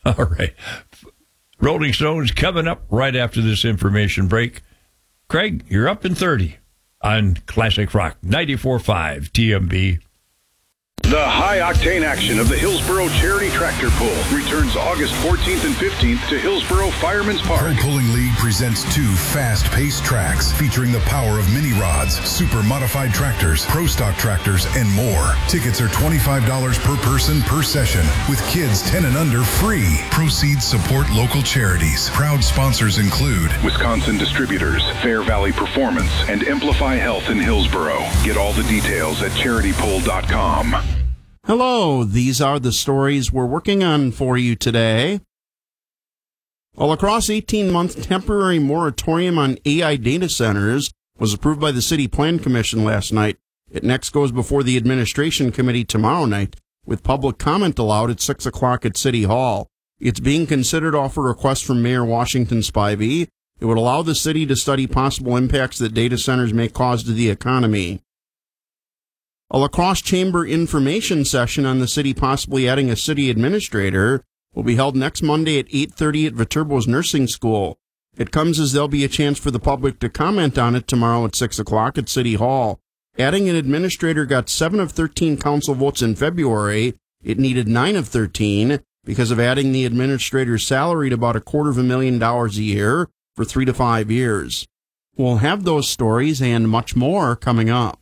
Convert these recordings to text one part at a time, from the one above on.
All right. Rolling Stones coming up right after this information break. Craig, you're up in 30 on Classic Rock 94.5 TMB. The high-octane action of the Hillsboro Charity Tractor Pull returns August 14th and 15th to Hillsboro Fireman's Park. Pro Pulling League presents 2 fast-paced tracks featuring the power of mini rods, super modified tractors, pro stock tractors, and more. Tickets are $25 per person per session, with kids 10 and under free. Proceeds support local charities. Proud sponsors include Wisconsin Distributors, Fair Valley Performance, and Amplify Health in Hillsboro. Get all the details at charitypull.com. Hello, these are the stories we're working on for you today. A La Crosse 18-month temporary moratorium on AI data centers was approved by the City Plan Commission last night. It next goes before the Administration Committee tomorrow night, with public comment allowed at 6 o'clock at City Hall. It's being considered off a request from Mayor Washington Spivey. It would allow the city to study possible impacts that data centers may cause to the economy. A La Crosse Chamber information session on the city possibly adding a city administrator will be held next Monday at 8:30 at Viterbo's Nursing School. It comes as there'll be a chance for the public to comment on it tomorrow at 6 o'clock at City Hall. Adding an administrator got 7 of 13 council votes in February. It needed 9 of 13 because of adding the administrator's salary to about $250,000 a year for 3 to 5 years. We'll have those stories and much more coming up.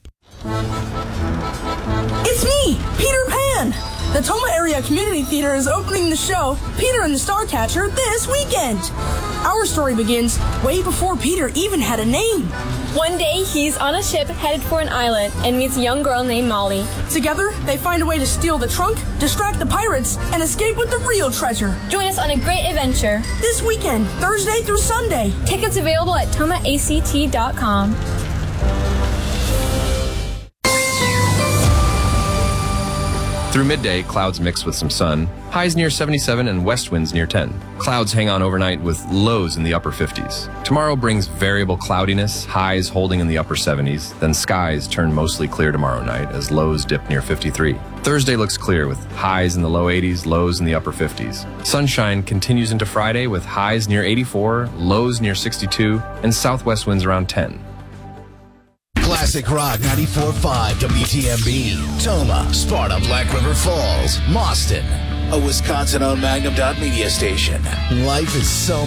It's me, Peter Pan! The Toma Area Community Theater is opening the show Peter and the Starcatcher this weekend. Our story begins way before Peter even had a name. One day, he's on a ship headed for an island and meets a young girl named Molly. Together, they find a way to steal the trunk, distract the pirates, and escape with the real treasure. Join us on a great adventure This weekend, Thursday through Sunday. Tickets available at tomaact.com. Through midday, clouds mix with some sun, highs near 77 and west winds near 10. Clouds hang on overnight with lows in the upper 50s. Tomorrow brings variable cloudiness, highs holding in the upper 70s, then skies turn mostly clear tomorrow night as lows dip near 53. Thursday looks clear with highs in the low 80s, lows in the upper 50s. Sunshine continues into Friday with highs near 84, lows near 62, and southwest winds around 10. Classic Rock 94.5 WTMB. Toma, Sparta, Black River Falls, Mauston. A Wisconsin-owned Magnum Dot media station. Life is so